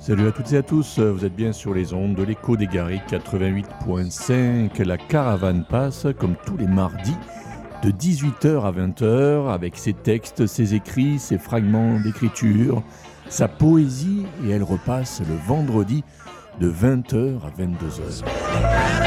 Salut à toutes et à tous, vous êtes bien sur les ondes de l'écho des Garrigues 88.5. La caravane passe comme tous les mardis de 18h à 20h avec ses textes, ses écrits, ses fragments d'écriture, sa poésie, et elle repasse le vendredi de 20h à 22h.